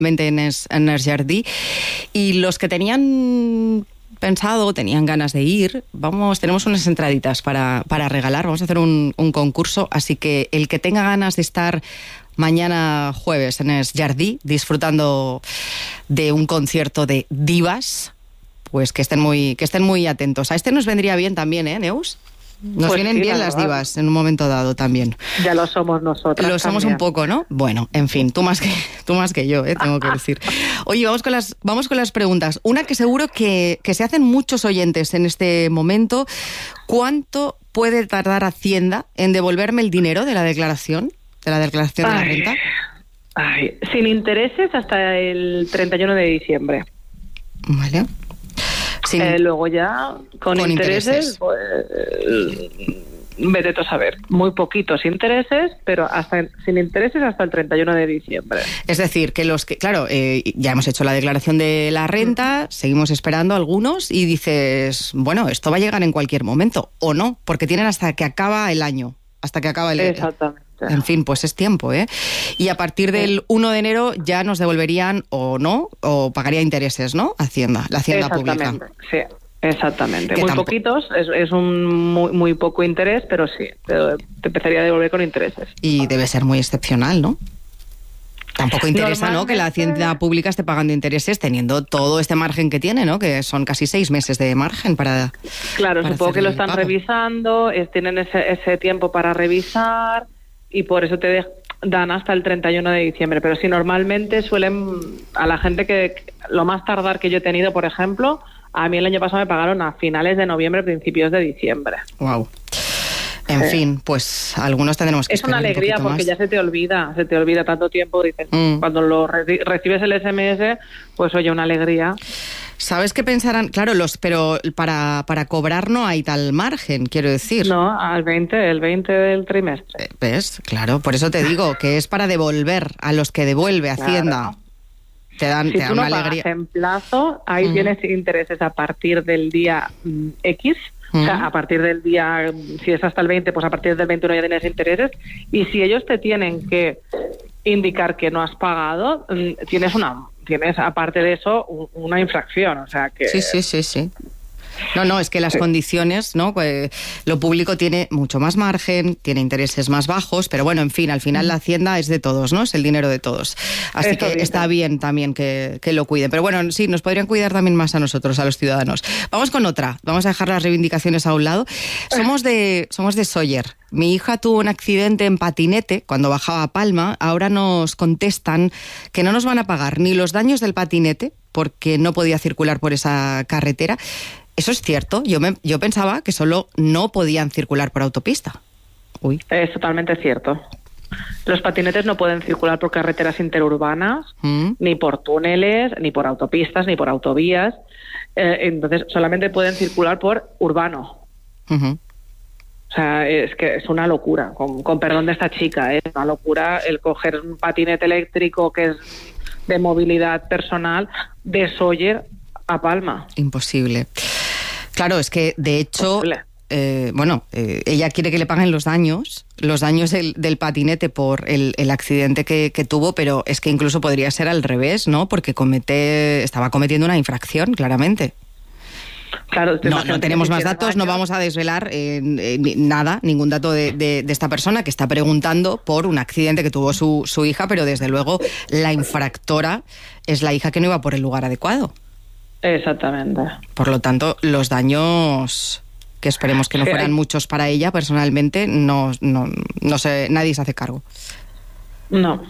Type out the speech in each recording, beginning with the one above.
vente en el Jardí. Y los que tenían pensado, tenían ganas de ir, tenemos unas entraditas para regalar, vamos a hacer un concurso, así que el que tenga ganas de estar mañana jueves en el Jardí disfrutando de un concierto de divas, pues que estén muy atentos. A este nos vendría bien también, Neus. Nos pues vienen sí, bien las divas en un momento dado también. Ya lo somos nosotros. Lo somos un poco, ¿no? Bueno, en fin, tú más que yo, tengo que decir. Oye, vamos con las preguntas. Una que seguro que se hacen muchos oyentes en este momento. ¿Cuánto puede tardar Hacienda en devolverme el dinero de la declaración de la renta? Sin intereses hasta el 31 de diciembre. Vale. Luego ya, con intereses, pues vete tú a saber. Muy poquitos intereses, pero sin intereses hasta el 31 de diciembre. Es decir, que claro, ya hemos hecho la declaración de la renta, seguimos esperando algunos y dices, bueno, esto va a llegar en cualquier momento, o no, porque tienen hasta que acaba el año, Exactamente. En fin, pues es tiempo, Y a partir del 1 de enero ya nos devolverían o no, o pagaría intereses, ¿no? La Hacienda Pública. Sí, exactamente. Muy poquitos, es un muy poco interés, pero sí, te empezaría a devolver con intereses. Y debe ser muy excepcional, ¿no? Tampoco interesa, ¿no?, que la Hacienda Pública esté pagando intereses teniendo todo este margen que tiene, ¿no?, que son casi 6 meses de margen para... Claro, supongo que lo están revisando, tienen ese tiempo para revisar y por eso te dan hasta el 31 de diciembre. Pero sí, normalmente suelen, a la gente que lo más tardar que yo he tenido, por ejemplo, a mí el año pasado me pagaron a finales de noviembre, principios de diciembre. Wow. En fin, pues algunos tendremos que esperar un poquito más. Es una alegría porque ya se te olvida tanto tiempo. Dices, cuando recibes el SMS, pues oye, una alegría. ¿Sabes qué pensarán? Claro, pero para cobrar no hay tal margen, quiero decir. No, el 20 del trimestre. ¿Ves? Claro, por eso te digo que es para devolver a los que devuelve Hacienda. Claro. Te dan una alegría. Si tú no pagas en plazo, ahí tienes intereses a partir del día X. O sea, a partir del día, si es hasta el 20, pues a partir del 21 ya tienes intereses. Y si ellos te tienen que indicar que no has pagado, tienes aparte de eso una infracción. O sea que... Sí. No, es que las condiciones, ¿no? Lo público tiene mucho más margen, tiene intereses más bajos, pero bueno, en fin, al final la Hacienda es de todos, ¿no? Es el dinero de todos. Así que está bien también que lo cuiden. Pero bueno, sí, nos podrían cuidar también más a nosotros, a los ciudadanos. Vamos con otra. Vamos a dejar las reivindicaciones a un lado. Somos de Sóller. Mi hija tuvo un accidente en patinete cuando bajaba a Palma. Ahora nos contestan que no nos van a pagar ni los daños del patinete porque no podía circular por esa carretera. ¿Eso es cierto? Yo pensaba que solo no podían circular por autopista. Es totalmente cierto. Los patinetes no pueden circular por carreteras interurbanas, ni por túneles, ni por autopistas, ni por autovías. Entonces, solamente pueden circular por urbano. O sea, es que es una locura. Con perdón de esta chica, es una locura el coger un patinete eléctrico que es de movilidad personal de Sóller a Palma. Imposible. Claro, es que de hecho, ella quiere que le paguen los daños del patinete por el accidente que tuvo, pero es que incluso podría ser al revés, ¿no? Porque estaba cometiendo una infracción, claramente. Claro, no tenemos más datos, no vamos a desvelar ningún dato de esta persona que está preguntando por un accidente que tuvo su hija, pero desde luego la infractora es la hija que no iba por el lugar adecuado. Exactamente. Por lo tanto, los daños, que esperemos que no fueran muchos para ella personalmente, no sé, nadie se hace cargo. No.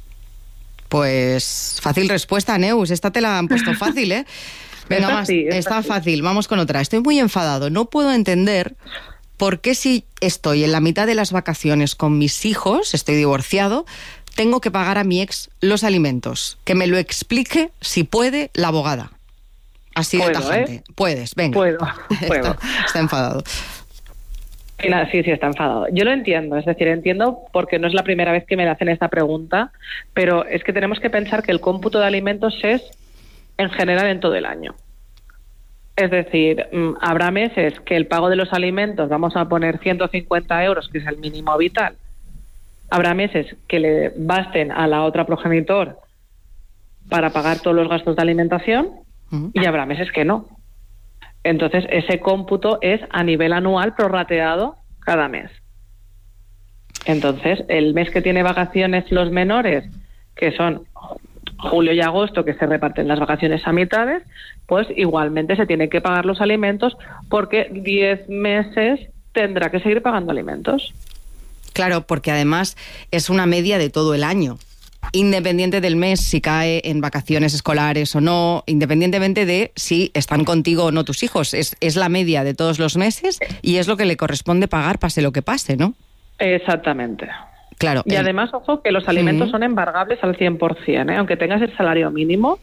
Pues fácil respuesta, Neus. Esta te la han puesto fácil, ¿eh? Venga, está fácil. Vamos con otra. Estoy muy enfadado. No puedo entender por qué si estoy en la mitad de las vacaciones con mis hijos, estoy divorciado, tengo que pagar a mi ex los alimentos. Que me lo explique, si puede, la abogada. Así de tajante. Puedes, venga. Puedo. Está enfadado. Sí, está enfadado. Yo lo entiendo, es decir, entiendo porque no es la primera vez que me hacen esta pregunta, pero es que tenemos que pensar que el cómputo de alimentos es en general en todo el año. Es decir, habrá meses que el pago de los alimentos, vamos a poner 150 euros, que es el mínimo vital. Habrá meses que le basten a la otra progenitor para pagar todos los gastos de alimentación y habrá meses que no. Entonces, ese cómputo es a nivel anual prorrateado cada mes. Entonces, el mes que tiene vacaciones los menores, que son julio y agosto, que se reparten las vacaciones a mitades, pues igualmente se tienen que pagar los alimentos porque 10 meses tendrá que seguir pagando alimentos. Claro, porque además es una media de todo el año. Independiente del mes, si cae en vacaciones escolares o no, independientemente de si están contigo o no tus hijos. Es la media de todos los meses y es lo que le corresponde pagar, pase lo que pase, ¿no? Exactamente. Claro. Y además, ojo, que los alimentos son embargables al 100%, ¿eh? Aunque tengas el salario mínimo,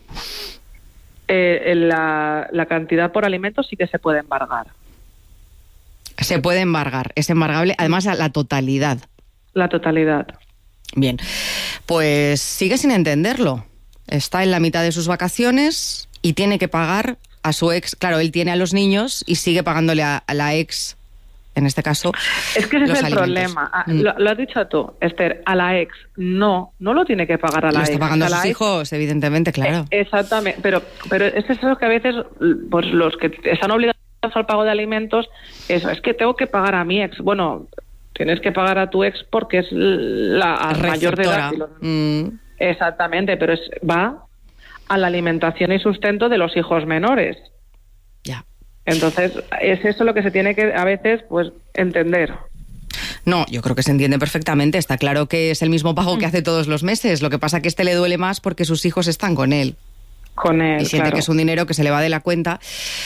la cantidad por alimentos sí que se puede embargar. Se puede embargar, es embargable, además a la totalidad. La totalidad. Bien, pues sigue sin entenderlo. Está en la mitad de sus vacaciones y tiene que pagar a su ex. Claro, él tiene a los niños y sigue pagándole a la ex, en este caso. Es que ese es el problema. Lo has dicho tú, Esther, a la ex no lo tiene que pagar a la ex. Lo está pagando a sus hijos, evidentemente, claro. Exactamente, pero es eso que a veces pues los que están obligados al pago de alimentos, es que tengo que pagar a mi ex. Bueno, tienes que pagar a tu ex porque es la mayor de edad. Exactamente, pero va a la alimentación y sustento de los hijos menores. Ya. Entonces, es eso lo que se tiene que a veces pues entender. No, yo creo que se entiende perfectamente. Está claro que es el mismo pago que hace todos los meses. Lo que pasa que le duele más porque sus hijos están con él. Y siente que es un dinero que se le va de la cuenta.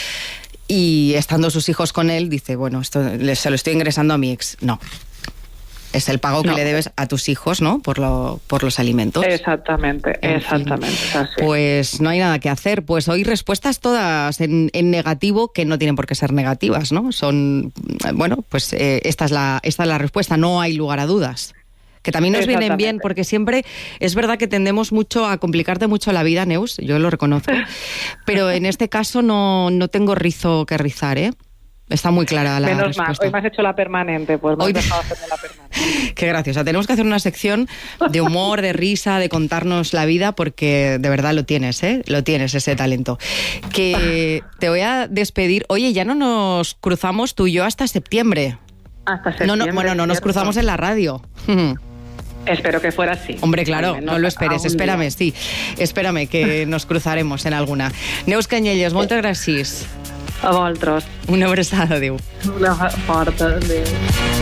Y estando sus hijos con él, dice, bueno, esto se lo estoy ingresando a mi ex. No. Es el pago que le debes a tus hijos, ¿no? Por los alimentos. Exactamente. Es así. Pues no hay nada que hacer. Pues hoy respuestas todas en negativo, que no tienen por qué ser negativas, ¿no? Son, bueno, pues esta es la respuesta. No hay lugar a dudas. Que también nos vienen bien, porque siempre es verdad que tendemos mucho a complicarte mucho la vida, Neus, yo lo reconozco, pero en este caso no tengo rizo que rizar, ¿eh? Está muy clara la respuesta. Menos mal, hoy me has hecho la permanente, pues me has dejado hacerme la permanente. Qué graciosa. Tenemos que hacer una sección de humor, de risa, de contarnos la vida, porque de verdad lo tienes, ¿eh? Lo tienes, ese talento. Que te voy a despedir. Oye, ya no nos cruzamos tú y yo hasta septiembre. Hasta septiembre. No nos cruzamos en la radio. Espero que fuera así. Hombre, claro, no lo esperes, espérame, sí. Espérame, que nos cruzaremos en alguna. Neus Canyelles, moltes gràcies. A vosaltres. Una abraçada, adéu. Una forta, adéu.